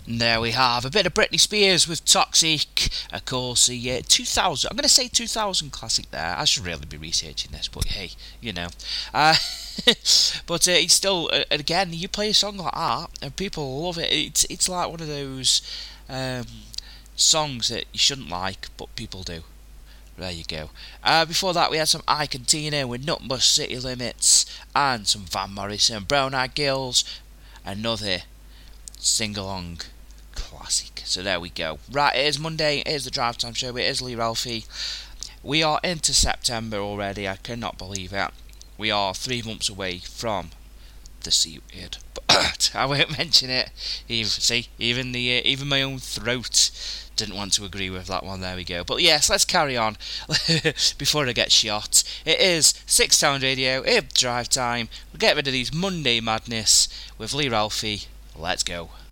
And there we have a bit of Britney Spears with Toxic. Of course, the 2000. I'm going to say 2000 classic there. I should really be researching this, but hey, you know. Uh, but it's still, again, you play a song like that, and people love it. It's like one of those songs that you shouldn't like, but people do. There you go. Before that, we had some Ike and Tina with Nothing But City Limits, and some Van Morrison, Brown Eyed Girls, another sing-along classic. So there we go. Right, it is Monday, it is the Drive Time Show, it is Lee Ralphie. We are into September already, I cannot believe it. We are 3 months away from the C word, but I won't mention it. Even my own throat didn't want to agree with that one. There we go. But yes, let's carry on before I get shot. It is 6 Sound Radio, it's Drive Time. We'll get rid of these Monday madness with Lee Ralphie. Let's go.